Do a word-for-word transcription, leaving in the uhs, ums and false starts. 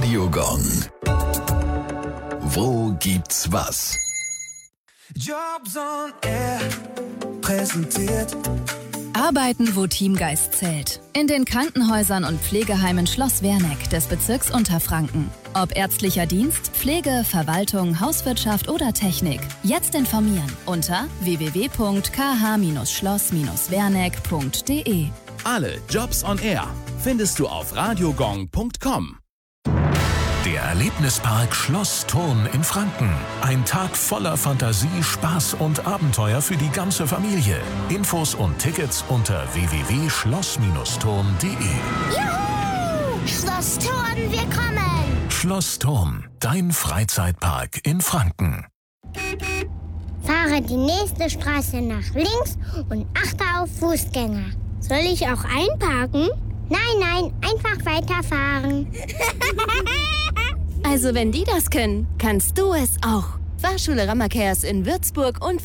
Radiogong. Wo gibt's was? Jobs on Air präsentiert. Arbeiten, wo Teamgeist zählt. In den Krankenhäusern und Pflegeheimen Schloss Werneck des Bezirks Unterfranken. Ob ärztlicher Dienst, Pflege, Verwaltung, Hauswirtschaft oder Technik. Jetzt informieren unter w w w punkt k h schloss werneck punkt d e. Alle Jobs on Air findest du auf radiogong punkt com. Der Erlebnispark Schloss Thurn in Franken. Ein Tag voller Fantasie, Spaß und Abenteuer für die ganze Familie. Infos und Tickets unter w w w punkt schloss thurn punkt d e. Juhu! Schloss Thurn, wir kommen! Schloss Thurn, dein Freizeitpark in Franken. Fahre die nächste Straße nach links und achte auf Fußgänger. Soll ich auch einparken? Nein, nein, einfach weiterfahren. Also wenn die das können, kannst du es auch. Fahrschule Rammerkehrs in Würzburg und